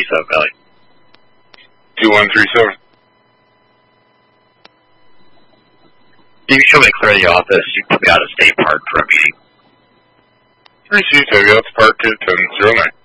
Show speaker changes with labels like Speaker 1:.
Speaker 1: Valley.
Speaker 2: 2137.
Speaker 1: You can show me clear the office. You can put me out of state park for a meeting.
Speaker 2: 3C, Toby, that's Park 1009.